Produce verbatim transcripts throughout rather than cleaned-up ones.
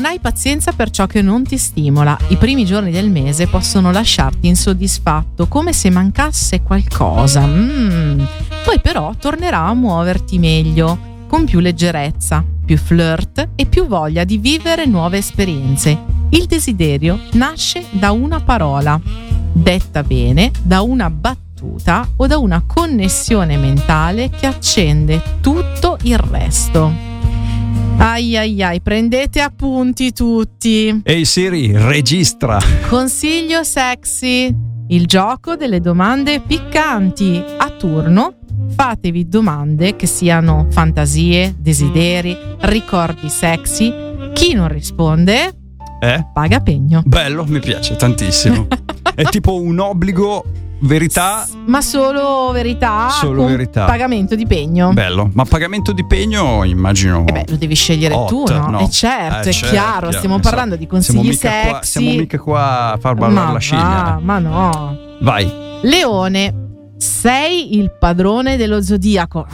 hai pazienza per ciò che non ti stimola. I primi giorni del mese possono lasciarti insoddisfatto, come se mancasse qualcosa. Mm. Poi però tornerà a muoverti meglio, con più leggerezza, più flirt e più voglia di vivere nuove esperienze. Il desiderio nasce da una parola, detta bene, da una battuta o da una connessione mentale che accende tutto il resto. Ai ai ai, prendete appunti tutti. Ehi Siri, registra. Consiglio sexy: il gioco delle domande piccanti. A turno fatevi domande che siano fantasie, desideri, ricordi sexy. Chi non risponde eh? paga pegno. Bello, mi piace tantissimo. È tipo un obbligo, verità, ma solo verità, solo con verità, pagamento di pegno. Bello, ma pagamento di pegno immagino. Eh beh, lo devi scegliere hot, tu, no? no? Eh certo, eh, è certo, chiaro, stiamo so. parlando di consigli siamo sexy. Qua, siamo mica qua a far ballare ma la scimmia. Va, ma no. Vai. Leone, sei il padrone dello zodiaco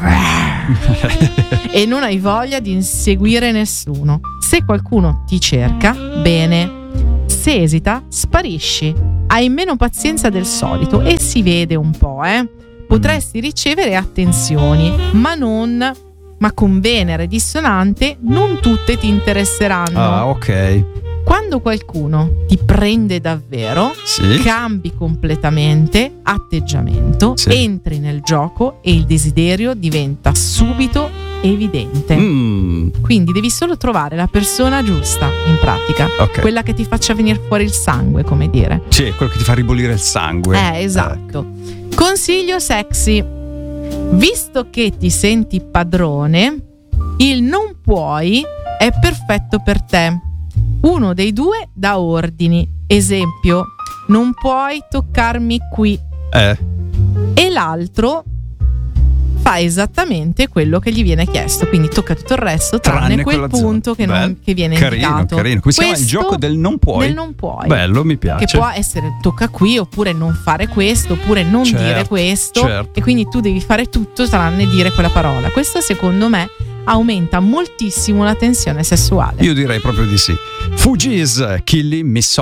e non hai voglia di inseguire nessuno. Se qualcuno ti cerca, bene. Se esita, sparisci. Hai meno pazienza del solito e si vede un po', eh. Potresti ricevere attenzioni, ma non ma con Venere dissonante non tutte ti interesseranno. Ah, ok. Quando qualcuno ti prende davvero, sì. cambi completamente atteggiamento, sì. entri nel gioco e il desiderio diventa subito evidente. Mm. Quindi devi solo trovare la persona giusta, in pratica, okay. quella che ti faccia venire fuori il sangue, come dire. Sì, quello che ti fa ribollire il sangue. Eh, esatto. Eh. Consiglio sexy: visto che ti senti padrone, il non puoi è perfetto per te. Uno dei due dà ordini. Esempio: non puoi toccarmi qui. Eh. E l'altro fa esattamente quello che gli viene chiesto, quindi tocca tutto il resto tranne, tranne quel punto che, non, che viene carino, indicato. Carino, come si chiama il gioco del non puoi? Del non puoi. Bello, mi piace. Che può essere tocca qui, oppure non fare questo, oppure non certo, dire questo, certo. E quindi tu devi fare tutto tranne dire quella parola. Questo secondo me aumenta moltissimo la tensione sessuale. Io direi proprio di sì. Fugees, Killing Me Softly.